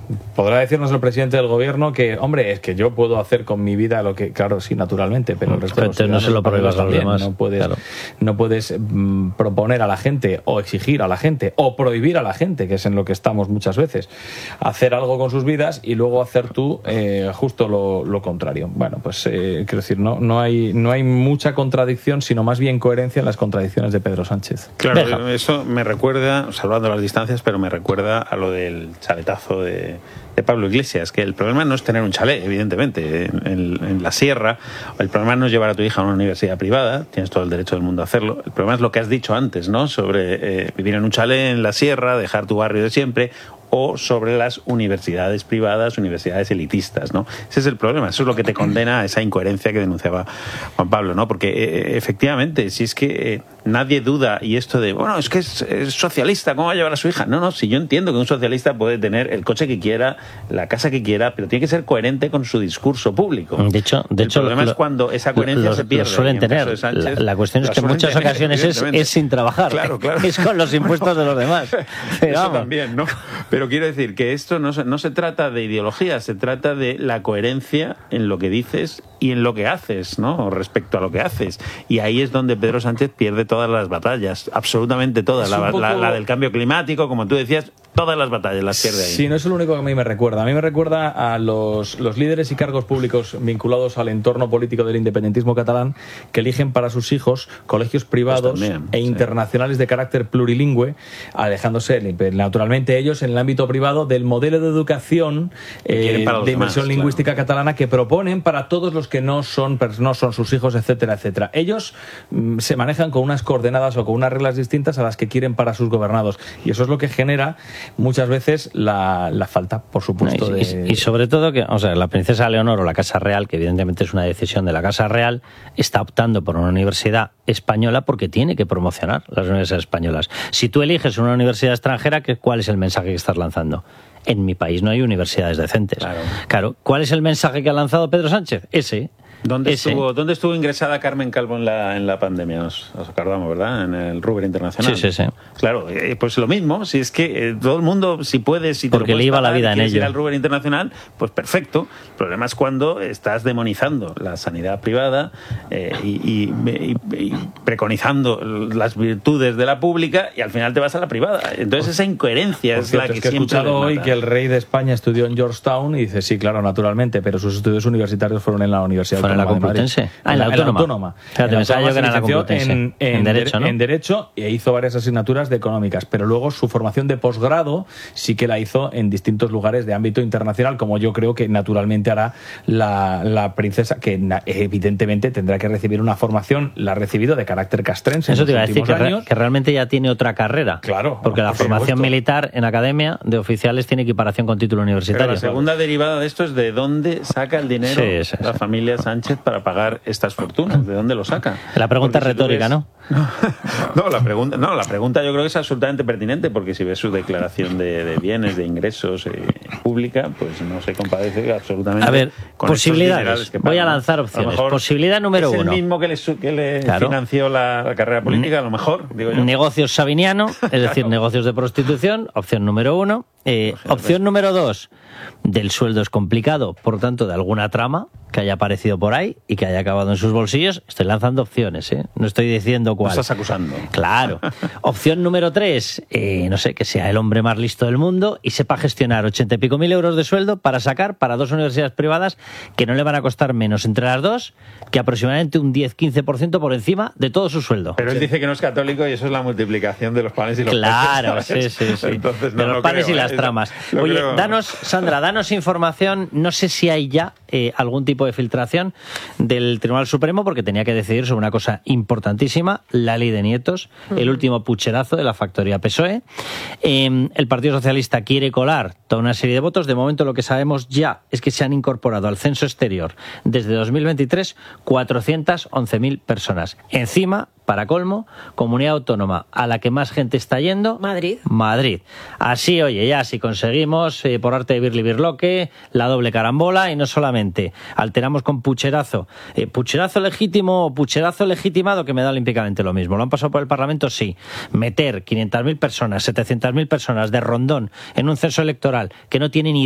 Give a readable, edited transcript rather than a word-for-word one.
Podrá decirnos el presidente del gobierno que, hombre, es que yo puedo hacer con mi vida lo que, claro, sí, naturalmente, pero el resto de los no se lo prohíbas a los demás. No puedes proponer a la gente o exigir a la gente o prohibir a la gente, que es en lo que estamos muchas veces, hacer algo con sus vidas y luego hacer tú justo lo contrario. Bueno, pues quiero decir, no hay mucha contradicción, sino más bien coherencia en las contradicciones de Pedro Sánchez. Claro, eso me recuerda, salvando las distancias, pero me recuerda a lo del chaletazo de Pablo Iglesias, que el problema no es tener un chalet, evidentemente, en la sierra. El problema no es llevar a tu hija a una universidad privada, tienes todo el derecho del mundo a hacerlo. El problema es lo que has dicho antes, ¿no? Sobre vivir en un chalet en la sierra, dejar tu barrio de siempre, o sobre las universidades privadas, universidades elitistas, ¿no? Ese es el problema, eso es lo que te condena a esa incoherencia que denunciaba Juan Pablo, ¿no? Porque efectivamente, si es que nadie duda, y esto de, bueno, es que es socialista, ¿cómo va a llevar a su hija? No, si yo entiendo que un socialista puede tener el coche que quiera, la casa que quiera, pero tiene que ser coherente con su discurso público. De hecho, el problema es cuando esa coherencia se pierde. Lo suelen tener. Sánchez, la cuestión es que en muchas ocasiones es sin trabajar. Claro. Es con los impuestos de los demás. Eso también, ¿no? Pero quiero decir que esto no se trata de ideología, se trata de la coherencia en lo que dices y en lo que haces, ¿no? Respecto a lo que haces. Y ahí es donde Pedro Sánchez pierde todas las batallas, absolutamente todas. La del cambio climático, como tú decías, todas las batallas las pierde ahí. Sí, no es lo único que a mí me recuerda. A mí me recuerda a los líderes y cargos públicos vinculados al entorno político del independentismo catalán que eligen para sus hijos colegios privados pues también, internacionales de carácter plurilingüe, alejándose naturalmente ellos en el ámbito privado del modelo de educación de inmersión lingüística catalana que proponen para todos los que no son sus hijos, etcétera, etcétera. Ellos se manejan con unas coordenadas o con unas reglas distintas a las que quieren para sus gobernados, y eso es lo que genera muchas veces la falta, por supuesto, y sobre todo que, o sea, la princesa Leonor o la Casa Real, que evidentemente es una decisión de la Casa Real, está optando por una universidad española porque tiene que promocionar las universidades españolas. Si tú eliges una universidad extranjera, ¿cuál es el mensaje que estás lanzando? En mi país no hay universidades decentes. Claro. ¿Cuál es el mensaje que ha lanzado Pedro Sánchez? Ese. ¿Dónde estuvo ingresada Carmen Calvo en la pandemia? Os acordamos, ¿verdad? En el Ruber Internacional. Sí. Claro, pues lo mismo. Si es que todo el mundo, si puedes, si porque le iba la vida en ello. Ir al Ruber Internacional, pues perfecto. El problema es cuando estás demonizando la sanidad privada y preconizando las virtudes de la pública y al final te vas a la privada. Entonces esa incoherencia es la que siempre. He escuchado hoy que el rey de España estudió en Georgetown y dice, sí, claro, naturalmente, pero sus estudios universitarios fueron en la Universidad en la Complutense. En la Autónoma. Fíjate, pensaba yo que era en la Complutense. En Derecho, ¿no? En Derecho, e hizo varias asignaturas de económicas, pero luego su formación de posgrado sí que la hizo en distintos lugares de ámbito internacional, como yo creo que naturalmente hará la princesa, que evidentemente tendrá que recibir una formación, la ha recibido de carácter castrense. Eso te iba a decir, que realmente ya tiene otra carrera. Claro. Porque la formación militar en academia de oficiales tiene equiparación con título universitario. Pero la segunda derivada de esto es de dónde saca el dinero la familia Sánchez para pagar estas fortunas. ¿De dónde lo saca? La pregunta es retórica, ¿no? No, la pregunta yo creo que es absolutamente pertinente, porque si ves su declaración de bienes, de ingresos pública, pues no se compadece absolutamente. A ver, con posibilidades. Voy a lanzar opciones. Posibilidad número uno. ¿Es el mismo que le financió la carrera política? A lo mejor, digo yo. Negocios Sabiniano, es decir, negocios de prostitución, opción número uno. Opción número dos, del sueldo es complicado, por tanto, de alguna trama que haya aparecido por ahí y que haya acabado en sus bolsillos. Estoy lanzando opciones, no estoy diciendo cuál. Lo estás acusando. Claro. Opción número 3, no sé, que sea el hombre más listo del mundo y sepa gestionar 80 y pico mil euros de sueldo para sacar para 2 universidades privadas que no le van a costar menos entre las dos que aproximadamente un 10-15% por encima de todo su sueldo. Pero él dice que no es católico y eso es la multiplicación de los panes y los peces, ¿sabes? Sí. Entonces, de los panes y las tramas. Oye, Sandra, danos información. No sé si hay ya algún tipo de filtración del Tribunal Supremo, porque tenía que decidir sobre una cosa importantísima, la ley de nietos, el último pucherazo de la factoría PSOE. El Partido Socialista quiere colar toda una serie de votos. De momento lo que sabemos ya es que se han incorporado al censo exterior desde 2023 411.000 personas. Encima, para colmo, comunidad autónoma a la que más gente está yendo, Madrid. Así, oye, ya si conseguimos, por arte de Birli Birloque, la doble carambola, y no solamente alteramos con pucherazo, pucherazo legítimo o pucherazo legitimado, que me da olímpicamente lo mismo. ¿Lo han pasado por el Parlamento? Sí. Meter 500.000 personas, 700.000 personas de rondón en un censo electoral que no tiene ni